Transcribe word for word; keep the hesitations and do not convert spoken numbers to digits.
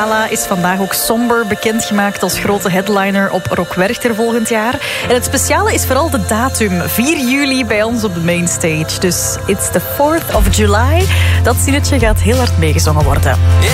is vandaag ook somber bekendgemaakt als grote headliner op Rock Werchter volgend jaar. En het speciale is vooral de datum, vier juli bij ons op de mainstage. Dus it's the fourth of July. Dat zinnetje gaat heel hard meegezongen worden.